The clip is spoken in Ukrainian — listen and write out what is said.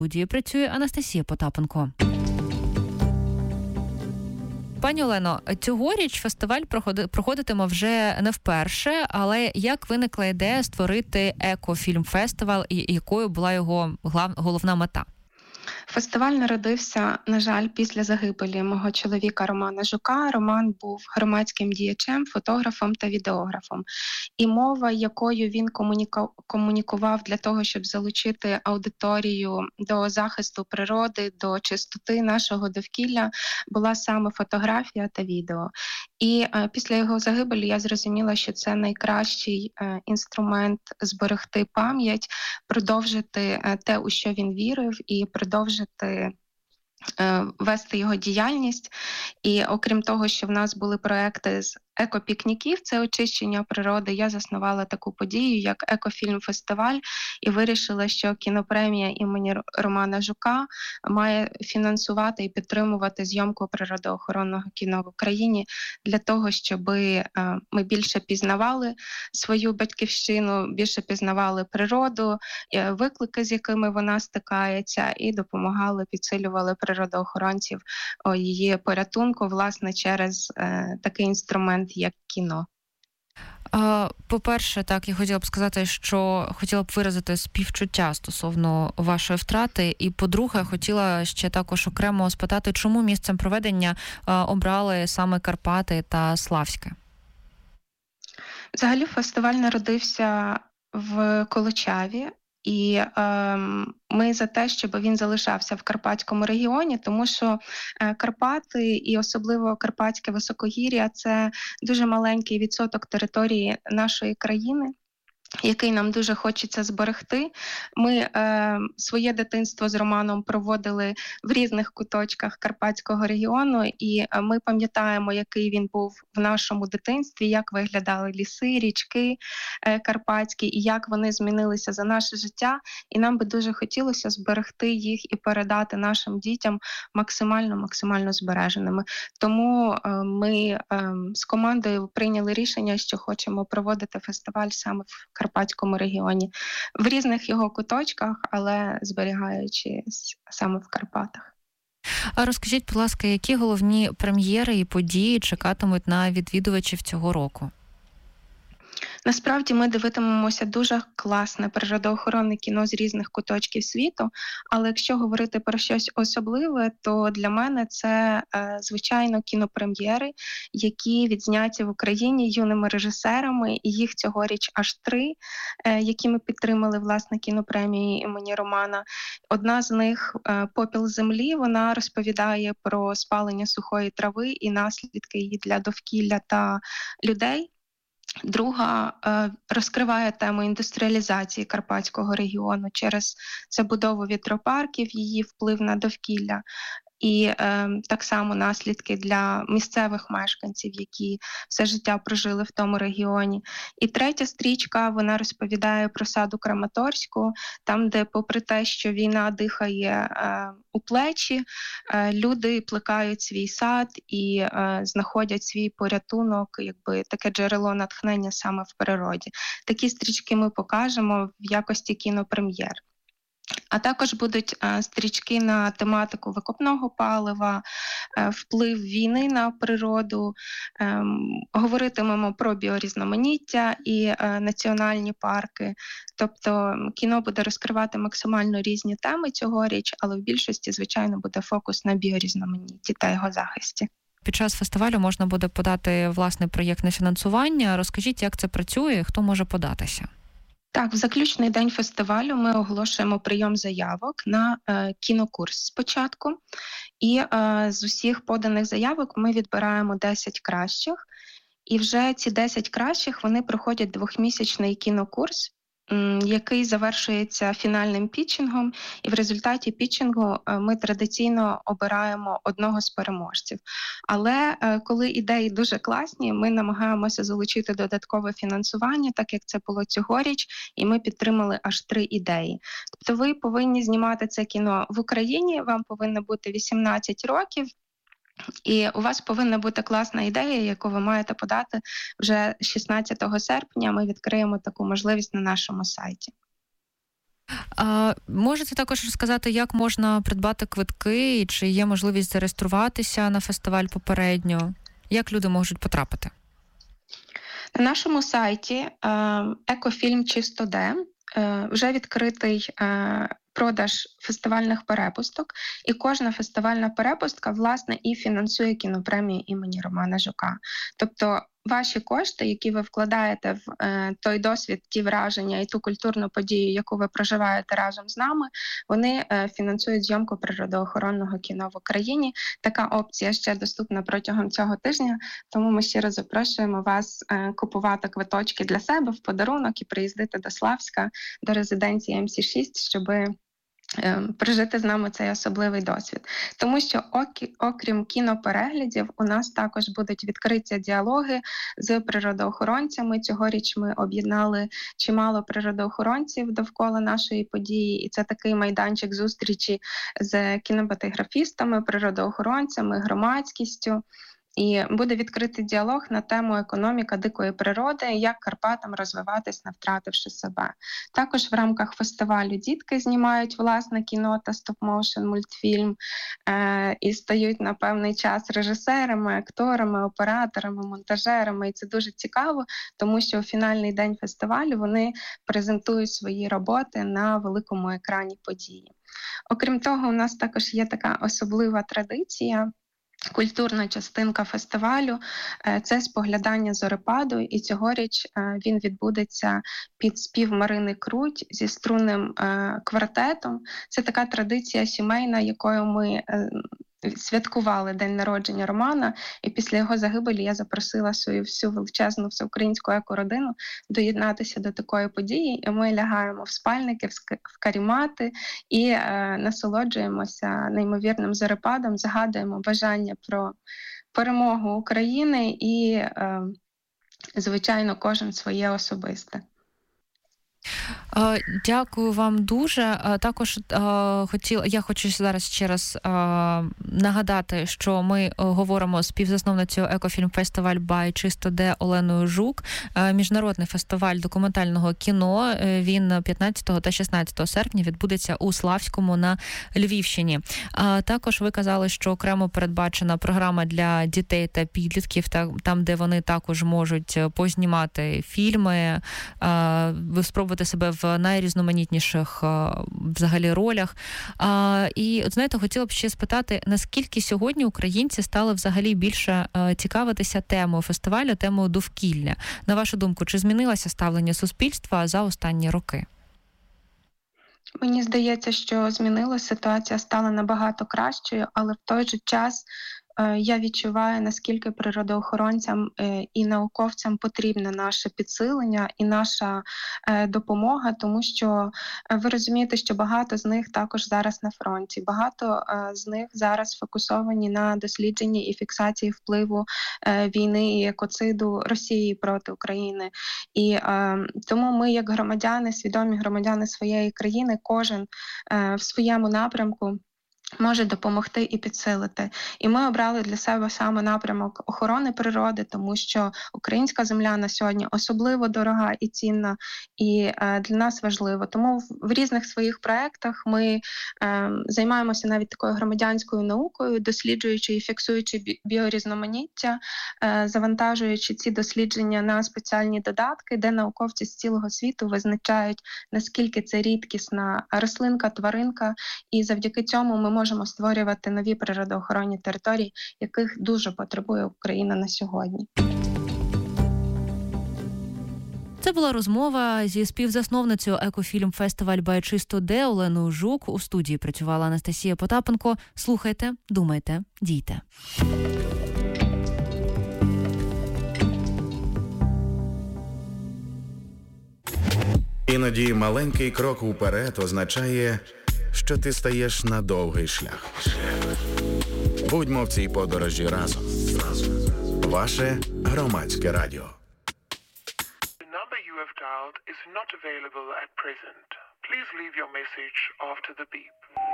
студії працює Анастасія Потапенко. Пані Олено, цьогоріч фестиваль проходитиме вже не вперше, але як виникла ідея створити екофільм-фестиваль і якою була його головна мета? Фестиваль народився, на жаль, після загибелі мого чоловіка Романа Жука. Роман був громадським діячем, фотографом та відеографом. І мова, якою він комунікував для того, щоб залучити аудиторію до захисту природи, до чистоти нашого довкілля, була саме фотографія та відео. І після його загибелі я зрозуміла, що це найкращий інструмент зберегти пам'ять, продовжити те, у що він вірив, і продовжити вести його діяльність. І окрім того, що в нас були проекти з екопікніків, це очищення природи, я заснувала таку подію, як екофільм-фестиваль, і вирішила, що кінопремія імені Романа Жука має фінансувати і підтримувати зйомку природоохоронного кіно в Україні для того, щоб ми більше пізнавали свою батьківщину, більше пізнавали природу, виклики, з якими вона стикається, і допомагали, підсилювали природоохоронців її порятунку, власне, через такий інструмент, як кіно. По-перше, так, я хотіла б сказати, що хотіла б виразити співчуття стосовно вашої втрати. І, по-друге, хотіла ще також окремо спитати, чому місцем проведення обрали саме Карпати та Славське? Взагалі фестиваль народився в Колочаві. І ми за те, щоб він залишався в Карпатському регіоні, тому що Карпати і особливо Карпатське високогір'я – це дуже маленький відсоток території нашої країни, який нам дуже хочеться зберегти. Ми своє дитинство з Романом проводили в різних куточках Карпатського регіону, і ми пам'ятаємо, який він був в нашому дитинстві, як виглядали ліси, річки карпатські, і як вони змінилися за наше життя. І нам би дуже хотілося зберегти їх і передати нашим дітям максимально збереженими. Тому ми з командою прийняли рішення, що хочемо проводити фестиваль саме в Карпатському регіоні, в різних його куточках, але зберігаючись саме в Карпатах. А розкажіть, будь ласка, які головні прем'єри і події чекатимуть на відвідувачів цього року? Насправді ми дивитимемося дуже класне природоохоронне кіно з різних куточків світу, але якщо говорити про щось особливе, то для мене це, звичайно, кінопрем'єри, які відзняті в Україні юними режисерами, і їх цьогоріч аж 3, які ми підтримали, власне, кінопремії імені Романа. Одна з них «Попіл землі», вона розповідає про спалення сухої трави і наслідки її для довкілля та людей. Друга розкриває тему індустріалізації Карпатського регіону через забудову вітропарків, її вплив на довкілля. І так само наслідки для місцевих мешканців, які все життя прожили в тому регіоні. І третя стрічка, вона розповідає про саду Краматорську, там, де попри те, що війна дихає у плечі, люди плекають свій сад і знаходять свій порятунок, якби таке джерело натхнення саме в природі. Такі стрічки ми покажемо в якості кінопрем'єр. А також будуть стрічки на тематику викопного палива, вплив війни на природу, говоритимемо про біорізноманіття і національні парки. Тобто кіно буде розкривати максимально різні теми цьогоріч, але в більшості, звичайно, буде фокус на біорізноманітті та його захисті. Під час фестивалю можна буде подати власне проєктне фінансування. Розкажіть, як це працює, хто може податися? Так, в заключний день фестивалю ми оголошуємо прийом заявок на кінокурс спочатку. І з усіх поданих заявок ми відбираємо 10 кращих. І вже ці 10 кращих, вони проходять 2-місячний кінокурс, який завершується фінальним пітчингом, і в результаті пітчингу ми традиційно обираємо одного з переможців. Але коли ідеї дуже класні, ми намагаємося залучити додаткове фінансування, так як це було цьогоріч, і ми підтримали аж 3 ідеї. Тобто ви повинні знімати це кіно в Україні, вам повинно бути 18 років, і у вас повинна бути класна ідея, яку ви маєте подати вже 16 серпня. Ми відкриємо таку можливість на нашому сайті. Можете також розказати, як можна придбати квитки, і чи є можливість зареєструватися на фестиваль попередньо? Як люди можуть потрапити? На нашому сайті «Екофільм Чисто Де» вже відкритий продаж фестивальних перепусток, і кожна фестивальна перепустка, власне, і фінансує кінопремію імені Романа Жука. Тобто ваші кошти, які ви вкладаєте в той досвід, ті враження і ту культурну подію, яку ви проживаєте разом з нами, вони фінансують зйомку природоохоронного кіно в Україні. Така опція ще доступна протягом цього тижня, тому ми щиро запрошуємо вас купувати квиточки для себе в подарунок і приїздити до Славська, до резиденції МС-6, щоби прожити з нами цей особливий досвід. Тому що окрім кінопереглядів, у нас також будуть відкриті діалоги з природоохоронцями. Цьогоріч ми об'єднали чимало природоохоронців довкола нашої події, і це такий майданчик зустрічі з кінематографістами, природоохоронцями, громадськістю. І буде відкритий діалог на тему економіка дикої природи, як Карпатам розвиватись, не втративши себе. Також в рамках фестивалю дітки знімають власне кіно та стоп-моушен мультфільм і стають на певний час режисерами, акторами, операторами, монтажерами. І це дуже цікаво, тому що у фінальний день фестивалю вони презентують свої роботи на великому екрані події. Окрім того, у нас також є така особлива традиція. Культурна частинка фестивалю – це споглядання зорепаду, і цьогоріч він відбудеться під спів Марини Круть зі струнним квартетом. Це така традиція сімейна, якою ми святкували день народження Романа, і після його загибелі я запросила свою всю величезну всеукраїнську екородину доєднатися до такої події, і ми лягаємо в спальники, в карімати і насолоджуємося неймовірним зорепадом, загадуємо бажання про перемогу України і, звичайно, кожен своє особисте. Дякую вам дуже. Також я хочу зараз ще раз нагадати, що ми говоримо з співзасновницею «Екофільм-фестиваль by Чисто Де» Оленою Жук. Міжнародний фестиваль документального кіно, він 15 та 16 серпня відбудеться у Славському на Львівщині. Також ви казали, що окремо передбачена програма для дітей та підлітків, там, де вони також можуть познімати фільми, спробувати себе в найрізноманітніших взагалі ролях. І, от знаєте, хотіла б ще спитати, наскільки сьогодні українці стали взагалі більше цікавитися темою фестивалю, темою довкілля? На вашу думку, чи змінилося ставлення суспільства за останні роки? Мені здається, що змінилася, ситуація стала набагато кращою, але в той же час я відчуваю, наскільки природоохоронцям і науковцям потрібне наше підсилення і наша допомога, тому що ви розумієте, що багато з них також зараз на фронті, багато з них зараз фокусовані на дослідженні і фіксації впливу війни і екоциду Росії проти України. І тому ми, як громадяни, свідомі громадяни своєї країни, кожен в своєму напрямку може допомогти і підсилити. І ми обрали для себе саме напрямок охорони природи, тому що українська земля на сьогодні особливо дорога і цінна, і для нас важливо. Тому в різних своїх проєктах ми займаємося навіть такою громадянською наукою, досліджуючи і фіксуючи біорізноманіття, завантажуючи ці дослідження на спеціальні додатки, де науковці з цілого світу визначають, наскільки це рідкісна рослинка, тваринка, і завдяки цьому ми можемо створювати нові природоохоронні території, яких дуже потребує Україна на сьогодні. Це була розмова зі співзасновницею «Екофільм-фестиваль by Чисто Де» Оленою Жук. У студії працювала Анастасія Потапенко. Слухайте, думайте, дійте. Іноді маленький крок уперед означає, що ти стаєш на довгий шлях. Будьмо в цій подорожі разом. Ваше громадське радіо. The number you have dialed is not available at present. Please leave your message after the beep.